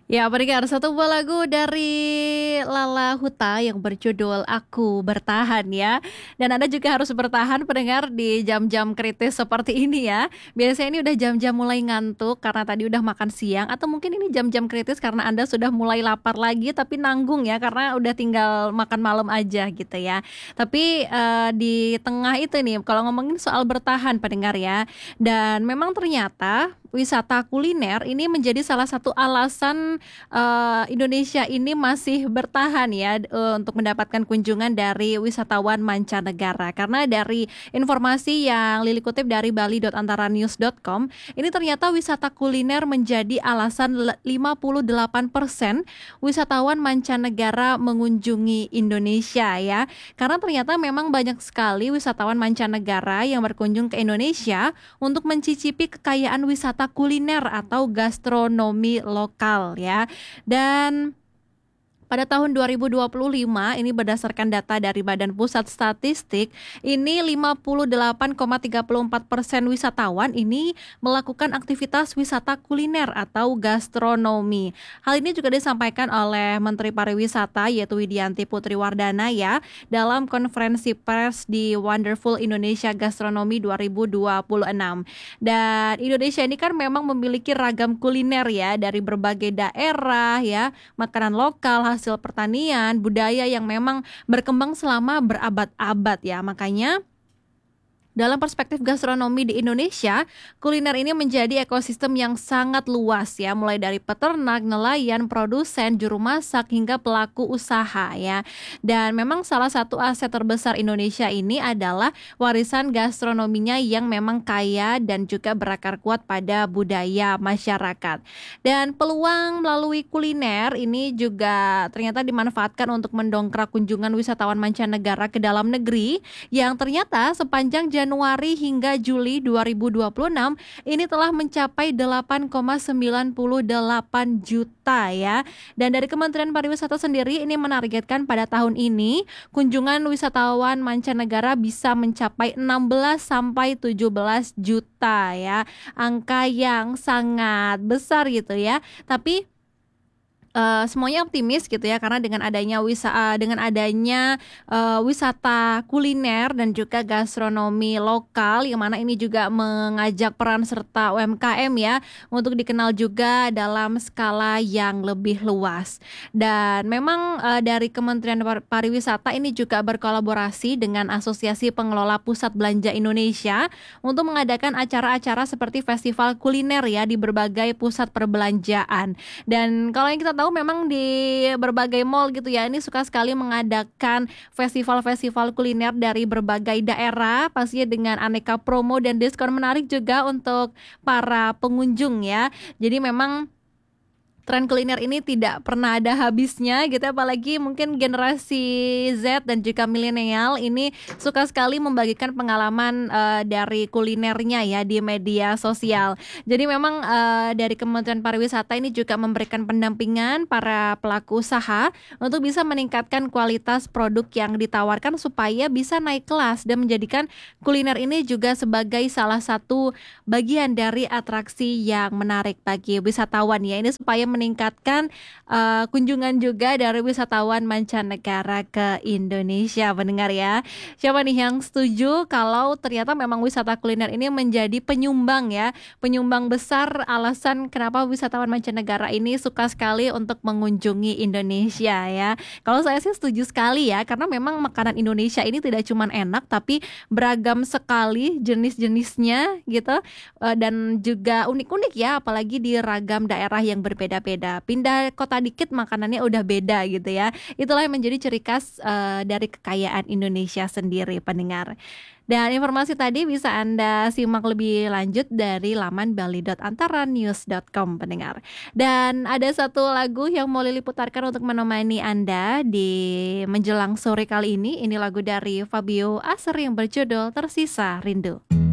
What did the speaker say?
Ya, pendengar, satu buah lagu dari Lala Huta yang berjudul Aku Bertahan ya. Dan Anda juga harus bertahan pendengar di jam-jam kritis seperti ini ya. Biasanya ini udah jam-jam mulai ngantuk karena tadi udah makan siang, atau mungkin ini jam-jam kritis karena Anda sudah mulai lapar lagi tapi nanggung ya karena udah tinggal makan malam aja gitu ya. Tapi di tengah itu nih kalau ngomongin soal bertahan pendengar ya. Dan memang ternyata wisata kuliner ini menjadi salah satu alasan Indonesia ini masih bertahan ya untuk mendapatkan kunjungan dari wisatawan mancanegara. Karena dari informasi yang Lili kutip dari bali.antaranews.com, ini ternyata wisata kuliner menjadi alasan 58% wisatawan mancanegara mengunjungi Indonesia ya. Karena ternyata memang banyak sekali wisatawan mancanegara yang berkunjung ke Indonesia untuk mencicipi kekayaan wisata kuliner atau gastronomi lokal ya. Dan pada tahun 2025 ini berdasarkan data dari Badan Pusat Statistik, ini 58,34% wisatawan ini melakukan aktivitas wisata kuliner atau gastronomi. Hal ini juga disampaikan oleh Menteri Pariwisata yaitu Widianti Putri Wardana ya dalam konferensi pers di Wonderful Indonesia Gastronomi 2026. Dan Indonesia ini kan memang memiliki ragam kuliner ya dari berbagai daerah ya, makanan lokal, hasil pertanian, budaya yang memang berkembang selama berabad-abad ya. Makanya dalam perspektif gastronomi di Indonesia, kuliner ini menjadi ekosistem yang sangat luas ya, mulai dari peternak, nelayan, produsen, juru masak hingga pelaku usaha ya. Dan memang salah satu aset terbesar Indonesia ini adalah warisan gastronominya yang memang kaya dan juga berakar kuat pada budaya masyarakat. Dan peluang melalui kuliner ini juga ternyata dimanfaatkan untuk mendongkrak kunjungan wisatawan mancanegara ke dalam negeri yang ternyata sepanjang Januari hingga Juli 2026 ini telah mencapai 8,98 juta ya. Dan dari Kementerian Pariwisata sendiri ini menargetkan pada tahun ini kunjungan wisatawan mancanegara bisa mencapai 16 sampai 17 juta ya. Angka yang sangat besar gitu ya. Tapi semuanya optimis gitu ya karena dengan adanya wisata kuliner dan juga gastronomi lokal yang mana ini juga mengajak peran serta UMKM ya untuk dikenal juga dalam skala yang lebih luas. Dan memang dari Kementerian Pariwisata ini juga berkolaborasi dengan Asosiasi Pengelola Pusat Belanja Indonesia untuk mengadakan acara-acara seperti festival kuliner ya di berbagai pusat perbelanjaan. Dan kalau yang kita tahu memang di berbagai mall gitu ya ini suka sekali mengadakan festival-festival kuliner dari berbagai daerah pastinya dengan aneka promo dan diskon menarik juga untuk para pengunjung ya. Jadi memang tren kuliner ini tidak pernah ada habisnya gitu, apalagi mungkin generasi Z dan juga milenial ini suka sekali membagikan pengalaman dari kulinernya ya di media sosial. Jadi memang dari Kementerian Pariwisata ini juga memberikan pendampingan para pelaku usaha untuk bisa meningkatkan kualitas produk yang ditawarkan supaya bisa naik kelas dan menjadikan kuliner ini juga sebagai salah satu bagian dari atraksi yang menarik bagi wisatawan ya. Ini supaya meningkatkan kunjungan juga dari wisatawan mancanegara ke Indonesia pendengar ya. Siapa nih yang setuju kalau ternyata memang wisata kuliner ini menjadi penyumbang ya, penyumbang besar alasan kenapa wisatawan mancanegara ini suka sekali untuk mengunjungi Indonesia ya. Kalau saya sih setuju sekali ya karena memang makanan Indonesia ini tidak cuma enak tapi beragam sekali jenis-jenisnya gitu. Dan juga unik-unik ya apalagi di ragam daerah yang berbeda-beda. Pindah kota dikit makanannya udah beda gitu ya. Itulah yang menjadi ciri khas dari kekayaan Indonesia sendiri pendengar. Dan informasi tadi bisa Anda simak lebih lanjut dari laman bali.antaranews.com pendengar. Dan ada satu lagu yang mau Lili putarkan untuk menemani Anda di menjelang sore kali ini. Ini lagu dari Fabio Aser yang berjudul Tersisa Rindu.